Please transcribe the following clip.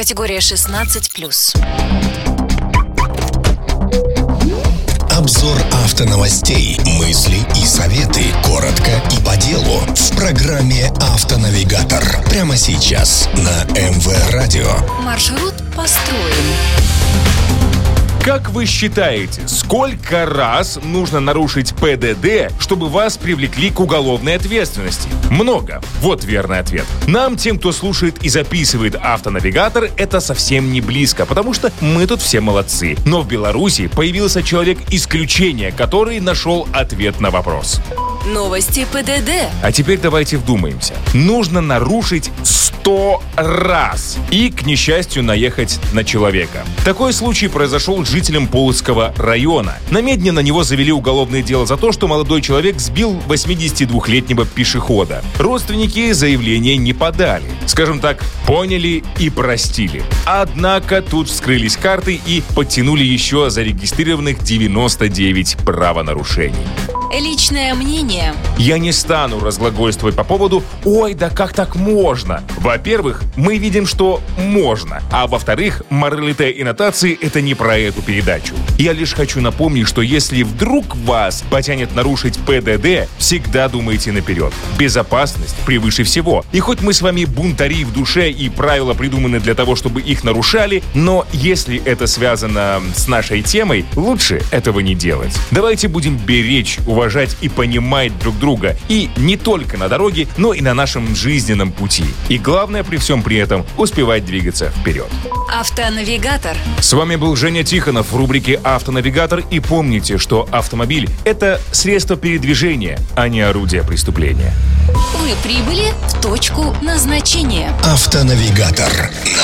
Категория 16+. Обзор автоновостей, мысли и советы. Коротко и по делу. В программе «Автонавигатор». Прямо сейчас на МВ Радио. Маршрут построен. Как вы считаете, сколько раз нужно нарушить ПДД, чтобы вас привлекли к уголовной ответственности? Много. Вот верный ответ. Нам, тем, кто слушает и записывает «Автонавигатор», это совсем не близко, потому что мы тут все молодцы. Но в Беларуси появился человек-исключение, который нашел ответ на вопрос. Новости ПДД. А теперь давайте вдумаемся. Нужно нарушить 100 раз и, к несчастью, наехать на человека. Такой случай произошел с жителем Полоцкого района. На Медне на него завели уголовное дело за то, что молодой человек сбил 82-летнего пешехода. Родственники заявления не подали. Скажем так, поняли и простили. Однако тут вскрылись карты и подтянули еще зарегистрированных 99 правонарушений. Личное мнение. Я не стану разглагольствовать по поводу «Ой, да как так можно?». Во-первых, мы видим, что можно. А во-вторых, моралите и нотации — это не про эту передачу. Я лишь хочу напомнить, что если вдруг вас потянет нарушить ПДД, всегда думайте наперед. Безопасность превыше всего. И хоть мы с вами бунтари в душе и правила придуманы для того, чтобы их нарушали, но если это связано с нашей темой, лучше этого не делать. Давайте будем беречь, уважать и понимать друг друга. И не только на дороге, но и на нашем жизненном пути. И главное при всем при этом успевать двигаться вперед. Автонавигатор. С вами был Женя Тихонов в рубрике «Автонавигатор». И помните, что автомобиль — это средство передвижения, а не орудие преступления. Вы прибыли в точку назначения. Автонавигатор.